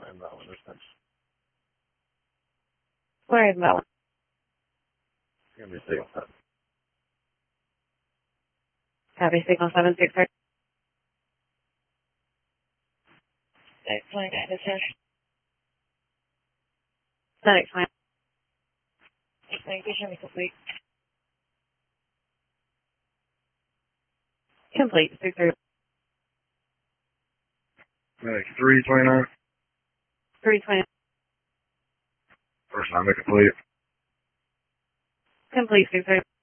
And that one distance. Where is that one? It's going to be signal 7. Copy, signal 763. Flight dispatch. Static fine. Communication complete. Complete, 63. Medic 329. 320. First time complete. Complete, 63.